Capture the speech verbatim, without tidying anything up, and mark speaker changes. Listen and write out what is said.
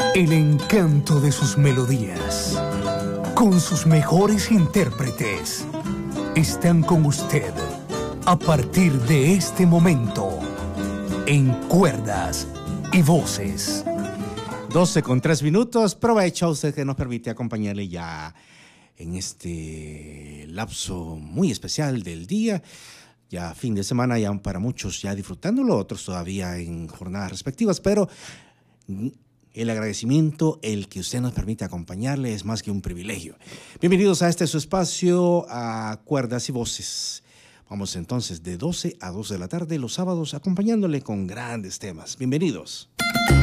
Speaker 1: El encanto de sus melodías, con sus mejores intérpretes, están con usted a partir de este momento, en Cuerdas y Voces.
Speaker 2: doce con tres minutos, provecho a usted que nos permite acompañarle ya en este lapso muy especial del día. Ya fin de semana, ya para muchos ya disfrutándolo, otros todavía en jornadas respectivas, pero el agradecimiento, el que usted nos permite acompañarle, es más que un privilegio. Bienvenidos a este su espacio, a Cuerdas y Voces. Vamos entonces de doce a dos de la tarde los sábados acompañándole con grandes temas. Bienvenidos.